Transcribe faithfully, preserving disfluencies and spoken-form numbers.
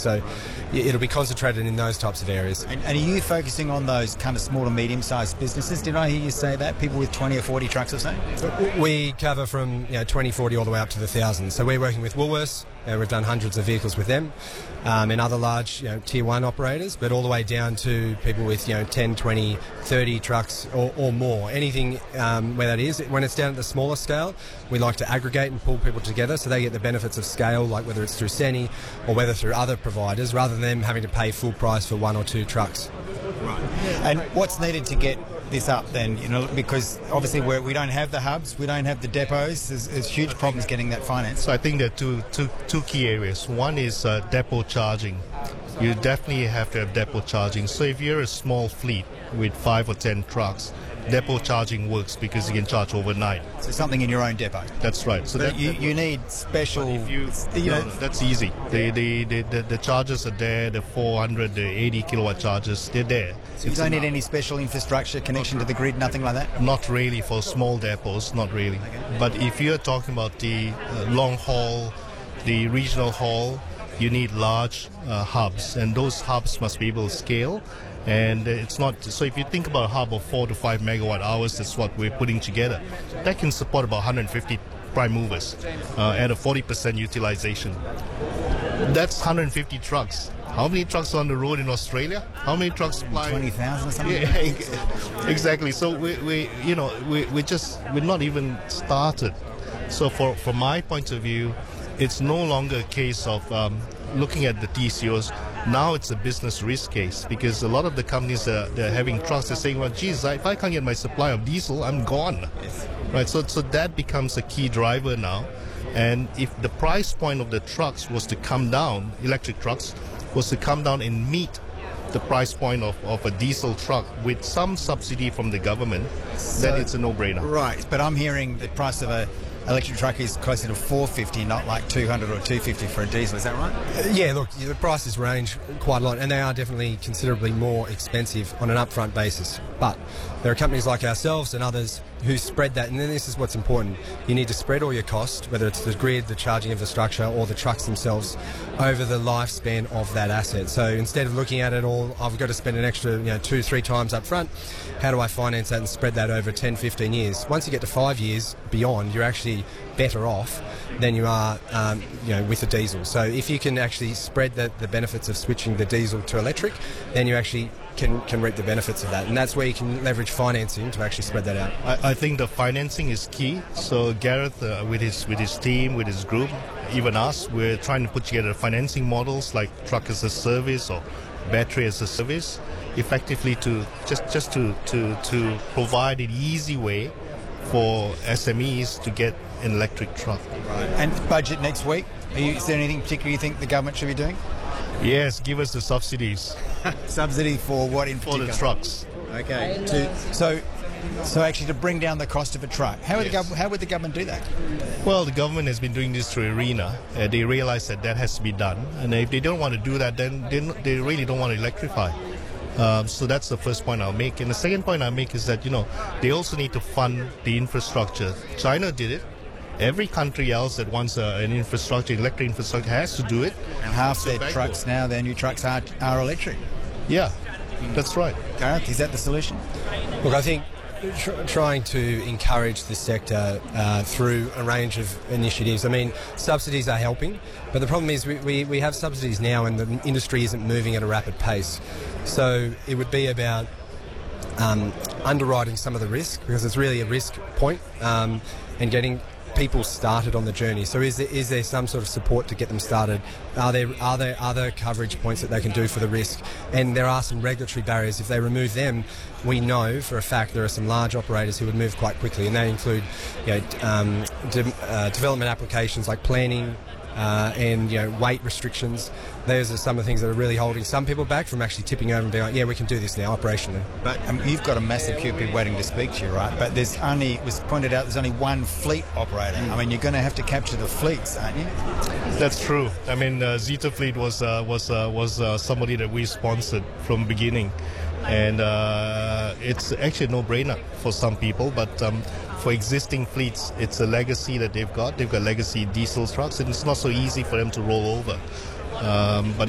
So it'll be concentrated in those types of areas. And, and are you focusing on those kind of small to medium-sized businesses? Did I hear you say that? People with twenty or forty trucks or so? We cover from you know, twenty, forty all the way up to the thousands. So we're working with Woolworths. Uh, we've done hundreds of vehicles with them um, and other large you know, tier one operators, but all the way down to people with you know ten, twenty, thirty trucks or, or more. Anything um, where that is. When it's down at the smaller scale, we like to aggregate and pull people together so they get the benefits of scale, like whether it's through Seni or whether through other providers, rather than them having to pay full price for one or two trucks. Right. And what's needed to get this up then? You know, because obviously we're, we don't have the hubs, we don't have the depots. There's, there's huge problems getting that finance. So I think there are two, two, two key areas. One is uh, depot charging. You definitely have to have depot charging. So if you're a small fleet with five or ten trucks, depot charging works because you can charge overnight. So something in your own depot. That's right. So but that, you, that, you need special. if you, you no, know, no, that's easy. The, the, the, the, the chargers are there. The four hundred, the eighty kilowatt chargers, they're there. So you It's don't need enough. any special infrastructure connection to the grid, nothing like that. Not really for small depots, not really. Okay. But if you're talking about the uh, long haul, the regional haul, you need large uh, hubs, and those hubs must be able to scale. And it's not, so if you think about a hub of four to five megawatt hours, that's what we're putting together. That can support about one hundred fifty prime movers uh, at a forty percent utilization. That's one hundred fifty trucks. How many trucks are on the road in Australia? How many trucks fly? twenty thousand or something? Yeah, exactly. So we, we you know, we, we just, we're not even started. So for, from my point of view, it's no longer a case of um, looking at the T C Os. Now it's a business risk case because a lot of the companies that are, they're having trucks, they're saying, well, geez, if I can't get my supply of diesel, I'm gone. Yes. Right, so, so that becomes a key driver now. And if the price point of the trucks was to come down, electric trucks, was to come down and meet the price point of, of a diesel truck with some subsidy from the government, So- then it's a no-brainer. Right, but I'm hearing the price of a electric truck is closer to four fifty, not like two hundred or two fifty for a diesel. Is that right? Uh, yeah, look, the prices range quite a lot, and they are definitely considerably more expensive on an upfront basis. But there are companies like ourselves and others who spread that, and then this is what's important. You need to spread all your cost, whether it's the grid, the charging infrastructure, or the trucks themselves, over the lifespan of that asset. So instead of looking at it all, I've got to spend an extra, you know, two, three times up front, how do I finance that and spread that over ten, fifteen years? Once you get to five years beyond, you're actually better off than you are, um, you know, with the diesel. So if you can actually spread the, the benefits of switching the diesel to electric, then you actually can, can reap the benefits of that. And that's where you can leverage financing to actually spread that out. I, I think the financing is key. So Gareth, uh, with his with his team, with his group, even us, we're trying to put together financing models like truck as a service or battery as a service, effectively to just just to to to provide an easy way for S M Es to get an electric truck. And budget next week. Are you, is there anything particular you think the government should be doing? Yes, give us the subsidies Subsidy for what in for particular? the trucks. Okay. To, so, so actually to bring down the cost of a truck. How would, the Yes. gov- how would the government do that? Well, the government has been doing this through ARENA. Uh, they realize that that has to be done. And if they don't want to do that, then they, n- they really don't want to electrify. Um, so that's the first point I'll make. And the second point I'll make is that, you know, they also need to fund the infrastructure. China did it. Every country else that wants uh, an infrastructure, electric infrastructure, has to do it. And half So their back trucks now, their new trucks are, are electric. Yeah, that's right. Gareth, is that the solution? Look, I think tr- trying to encourage the sector uh, through a range of initiatives. I mean, subsidies are helping, but the problem is we, we, we have subsidies now and the industry isn't moving at a rapid pace. So it would be about um, underwriting some of the risk, because it's really a risk point, um, and getting people started on the journey. So is there, is there some sort of support to get them started? Are there are there other coverage points that they can do for the risk? And there are some regulatory barriers. If they remove them, we know for a fact there are some large operators who would move quite quickly, and they include, you know, um, de- uh, development applications like planning, uh, and, you know, weight restrictions. Those are some of the things that are really holding some people back from actually tipping over and being like, yeah, we can do this now operationally. But um, you've got a massive queue of people waiting to speak to you, right? But there's only, it was pointed out, there's only one fleet operator. I mean, you're going to have to capture the fleets, aren't you? That's true. I mean, uh, Zeta Fleet was uh, was uh, was uh, somebody that we sponsored from the beginning, and uh, it's actually a no-brainer for some people. But um, for existing fleets, it's a legacy that they've got. They've got legacy diesel trucks, and it's not so easy for them to roll over. Um, but